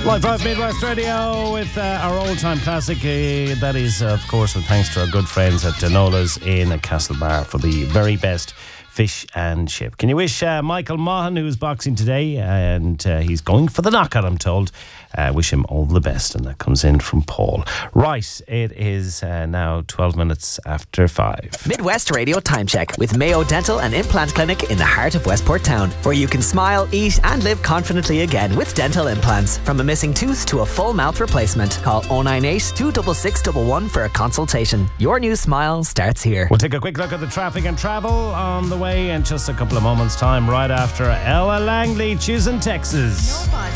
Live Drive Midwest Radio with our old-time classic. That is, of course, with thanks to our good friends at Donola's in Castlebar for the very best fish and chip. Can you wish Michael Maughan, who's boxing today, and he's going for the knockout, I'm told, wish him all the best. And that comes in from Paul. Right, it is now 12 minutes after 5. Midwest Radio Time Check with Mayo Dental and Implant Clinic in the heart of Westport Town, where you can smile, eat and live confidently again with dental implants. From a missing tooth to a full mouth replacement, call 098 266 111 for a consultation. Your new smile starts here. We'll take a quick look at the traffic and travel on the way in just a couple of moments' time, right after Ella Langley, choosing Texas. Nobody